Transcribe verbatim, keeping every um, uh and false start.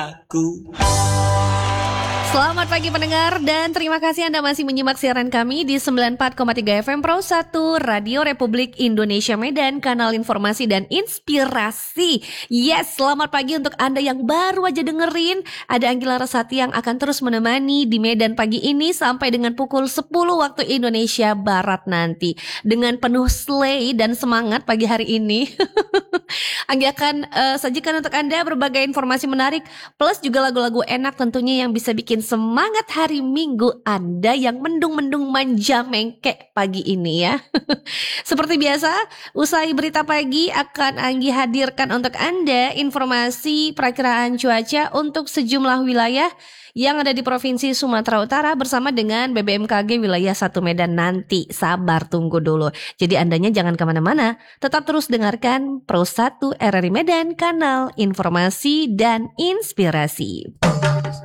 Aku. Selamat pagi pendengar dan terima kasih Anda masih menyimak siaran kami di sembilan puluh empat koma tiga F M Pro satu Radio Republik Indonesia Medan, kanal informasi dan inspirasi. Yes, selamat pagi untuk Anda yang baru aja dengerin. Ada Anggila Resati yang akan terus menemani di Medan pagi ini sampai dengan pukul sepuluh waktu Indonesia Barat nanti. Dengan penuh slay dan semangat pagi hari ini. Anggi akan uh, sajikan untuk Anda berbagai informasi menarik plus juga lagu-lagu enak tentunya yang bisa bikin semangat hari Minggu Anda yang mendung-mendung manja mengkek pagi ini ya. Seperti biasa, usai berita pagi akan Anggi hadirkan untuk Anda informasi perakiraan cuaca untuk sejumlah wilayah yang ada di Provinsi Sumatera Utara bersama dengan B B M K G wilayah satu Medan nanti. Sabar tunggu dulu. Jadi Andanya jangan kemana-mana, tetap terus dengarkan Pro satu R R I Medan, kanal informasi dan inspirasi.